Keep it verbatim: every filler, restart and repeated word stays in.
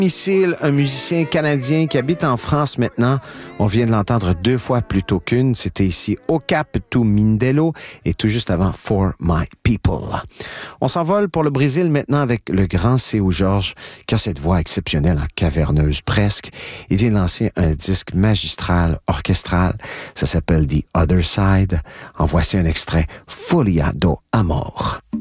Missile, un musicien canadien qui habite en France maintenant. On vient de l'entendre deux fois plutôt qu'une. C'était ici au Cap to Mindelo et tout juste avant For My People. On s'envole pour le Brésil maintenant avec le grand Seu Jorge qui a cette voix exceptionnelle, en caverneuse presque. Il vient de lancer un disque magistral, orchestral. Ça s'appelle The Other Side. En voici un extrait, Folia do Amor.